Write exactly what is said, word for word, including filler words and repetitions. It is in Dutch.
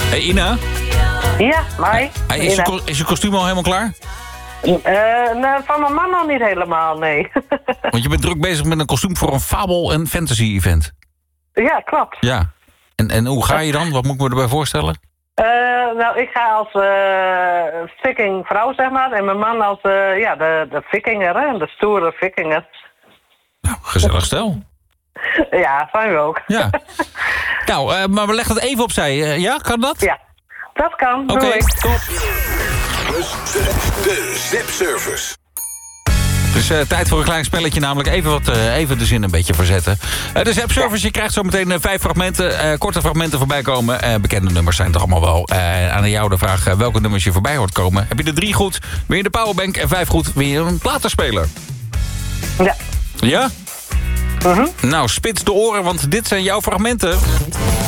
Hey Ina? Ja, mij. Hey, is, je, ko- is je kostuum al helemaal klaar? Uh, nou, van mijn man nog niet helemaal, nee. Want je bent druk bezig met een kostuum voor een fabel- en fantasy-event. Ja, klopt. Ja. En, en hoe ga je dan? Wat moet ik me erbij voorstellen? Uh, nou, ik ga als uh, viking vrouw, zeg maar. En mijn man als uh, ja, de, de vikinger, hè? De stoere vikinger. Nou, gezellig stel. Ja, zijn we ook. Ja. Nou, uh, maar we leggen het even opzij. Uh, ja, kan dat? Ja, dat kan. Oké, okay, top. De Zep-service. Het is uh, tijd voor een klein spelletje, namelijk even, wat, uh, even de zin een beetje verzetten. Uh, de Zep-service, je krijgt zo meteen uh, vijf fragmenten, uh, korte fragmenten voorbij komen. Uh, bekende nummers zijn er allemaal wel. Uh, aan jou de vraag uh, welke nummers je voorbij hoort komen. Heb je er drie goed, win je de powerbank en vijf goed, win je een platenspeler. Ja. Ja? Uh-huh. Nou, spits de oren, want dit zijn jouw fragmenten.